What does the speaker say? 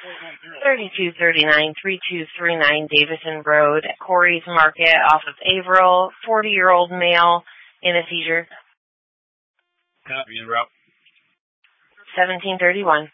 3239-3239 Davison Road, Corey's Market, off of Averill. 40-year-old male in a seizure. Copy, en route. 1731.